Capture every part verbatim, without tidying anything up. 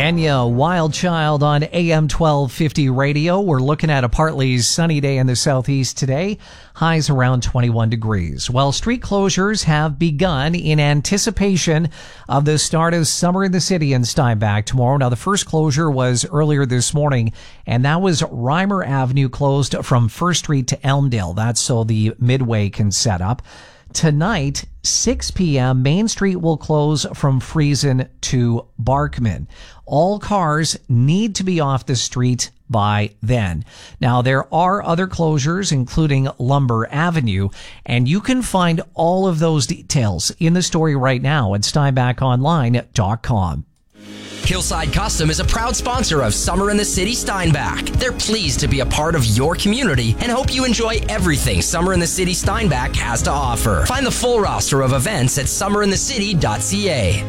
Enya, Wild Child on A M twelve fifty radio. We're looking at a partly sunny day in the southeast today. Highs around twenty-one degrees. Well, street closures have begun in anticipation of the start of summer in the city in Steinbach tomorrow. Now, the first closure was earlier this morning, and that was Reimer Avenue closed from First Street to Elmdale. That's so the Midway can set up. Tonight, six p.m., Main Street will close from Friesen to Barkman. All cars need to be off the street by then. Now, there are other closures, including Lumber Avenue, and you can find all of those details in the story right now at steinbach online dot com. Hillside Custom is a proud sponsor of Summer in the City Steinbach. They're pleased to be a part of your community and hope you enjoy everything Summer in the City Steinbach has to offer. Find the full roster of events at summer in the city dot c a.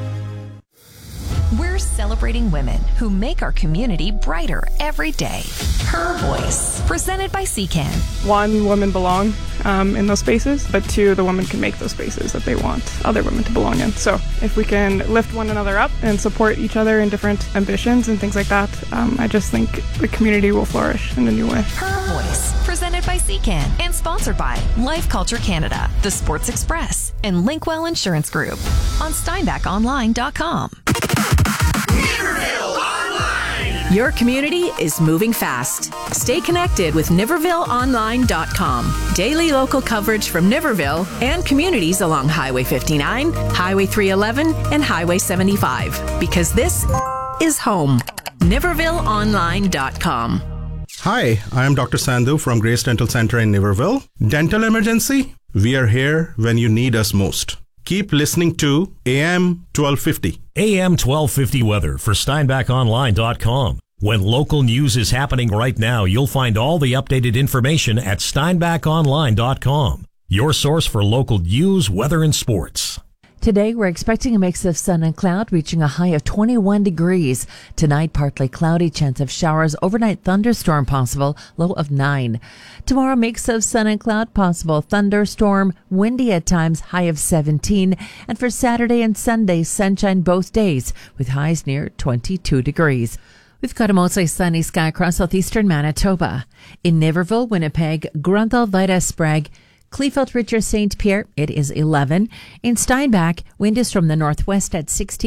We're celebrating women who make our community brighter every day. Her Voice, presented by C C A N. One, women belong um, in those spaces, but two, the women can make those spaces that they want other women to belong in. So if we can lift one another up and support each other in different ambitions and things like that, um, I just think the community will flourish in a new way. Her Voice, presented by C C A N and sponsored by Life Culture Canada, The Sports Express, and Linkwell Insurance Group on steinbach online dot com. Niverville Online! Your community is moving fast. Stay connected with niverville online dot com. Daily local coverage from Niverville and communities along Highway fifty-nine, Highway three eleven, and Highway seventy-five. Because this is home. niverville online dot com. Hi, I am Doctor Sandhu from Grace Dental Center in Niverville. Dental emergency? We are here when you need us most. Keep listening to A M twelve fifty. A M twelve fifty weather for steinbach online dot com. When local news is happening right now, you'll find all the updated information at steinbach online dot com. Your source for local news, weather, and sports. Today, we're expecting a mix of sun and cloud, reaching a high of twenty-one degrees. Tonight, partly cloudy, chance of showers, overnight thunderstorm possible, low of nine. Tomorrow, mix of sun and cloud possible, thunderstorm, windy at times, high of seventeen. And for Saturday and Sunday, sunshine both days, with highs near twenty-two degrees. We've got a mostly sunny sky across southeastern Manitoba. In Niverville, Winnipeg, Grunthal, Vida, Sprague, Kleefeld, Richard, Saint Pierre, it is eleven. In Steinbach, wind is from the northwest at sixteen.